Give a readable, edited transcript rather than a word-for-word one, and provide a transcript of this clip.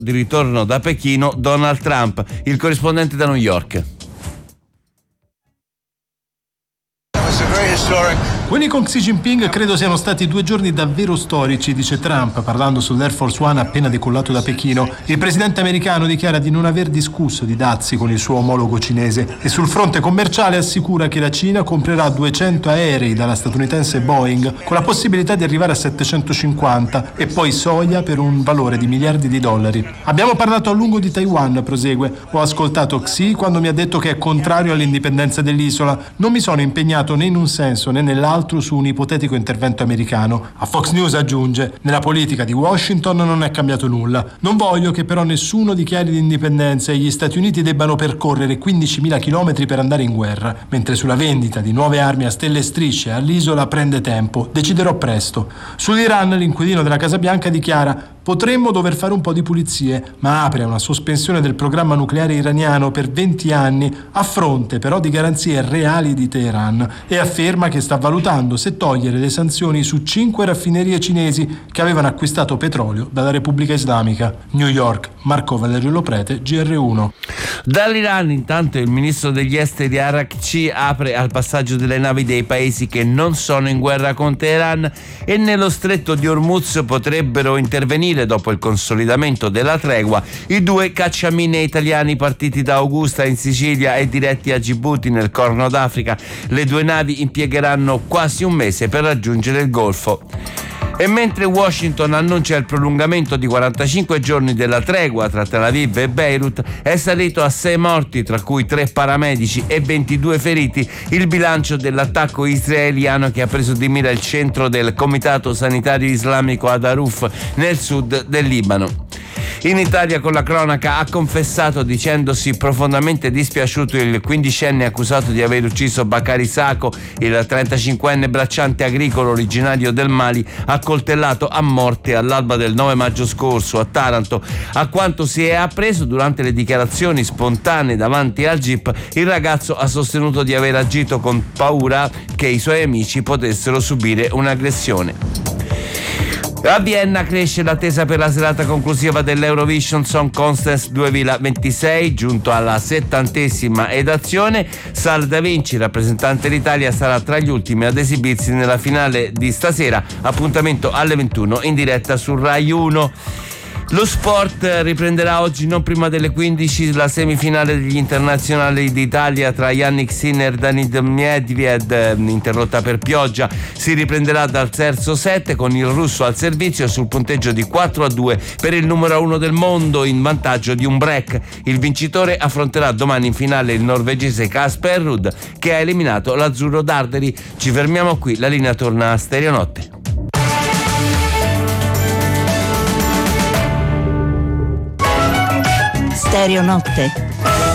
di ritorno da Pechino Donald Trump. Il corrispondente da New York. Quelli con Xi Jinping credo siano stati 2 giorni davvero storici, dice Trump, parlando sull'Air Force One appena decollato da Pechino. Il presidente americano dichiara di non aver discusso di dazi con il suo omologo cinese e sul fronte commerciale assicura che la Cina comprerà 200 aerei dalla statunitense Boeing con la possibilità di arrivare a 750 e poi soia per un valore di miliardi di dollari. Abbiamo parlato a lungo di Taiwan, prosegue. Ho ascoltato Xi quando mi ha detto che è contrario all'indipendenza dell'isola. Non mi sono impegnato né in un senso né nell'altro su un ipotetico intervento americano. A Fox News aggiunge: nella politica di Washington non è cambiato nulla. Non voglio che però nessuno dichiari l'indipendenza e gli Stati Uniti debbano percorrere 15.000 chilometri per andare in guerra, mentre sulla vendita di nuove armi a stelle e strisce all'isola prende tempo. Deciderò presto. Sull'Iran l'inquilino della Casa Bianca dichiara: potremmo dover fare un po' di pulizie, ma apre a una sospensione del programma nucleare iraniano per 20 anni, a fronte però di garanzie reali di Teheran, e afferma che sta valutando se togliere le sanzioni su 5 raffinerie cinesi che avevano acquistato petrolio dalla Repubblica Islamica. New York, Marco Valerio Loprete, GR1. Dall'Iran intanto il ministro degli esteri Arakci apre al passaggio delle navi dei paesi che non sono in guerra con Teheran e nello stretto di Hormuz potrebbero intervenire dopo il consolidamento della tregua i 2 cacciamine italiani partiti da Augusta in Sicilia e diretti a Gibuti nel Corno d'Africa. Le 2 navi impiegheranno quasi un mese per raggiungere il Golfo. E mentre Washington annuncia il prolungamento di 45 giorni della tregua tra Tel Aviv e Beirut, è salito a 6 morti, tra cui 3 paramedici e 22 feriti, il bilancio dell'attacco israeliano che ha preso di mira il centro del Comitato Sanitario Islamico ad Aruf, nel sud del Libano. In Italia, con la cronaca, ha confessato dicendosi profondamente dispiaciuto il 15enne accusato di aver ucciso Bakari Sako, il 35enne bracciante agricolo originario del Mali, accoltellato a morte all'alba del 9 maggio scorso a Taranto. A quanto si è appreso durante le dichiarazioni spontanee davanti al GIP, il ragazzo ha sostenuto di aver agito con paura che i suoi amici potessero subire un'aggressione. A Vienna cresce l'attesa per la serata conclusiva dell'Eurovision Song Contest 2026, giunto alla 70ª edizione. Sal Da Vinci, rappresentante d'Italia, sarà tra gli ultimi ad esibirsi nella finale di stasera, appuntamento alle 21 in diretta su Rai 1. Lo sport riprenderà oggi non prima delle 15 la semifinale degli internazionali d'Italia tra Yannick Sinner e Danil Medvedev, interrotta per pioggia. Si riprenderà dal terzo set con il russo al servizio sul punteggio di 4-2 per il numero 1 del mondo, in vantaggio di un break. Il vincitore affronterà domani in finale il norvegese Casper Ruud, che ha eliminato l'azzurro Darderi. Ci fermiamo qui, la linea torna a Stereonotte. Stereonotte.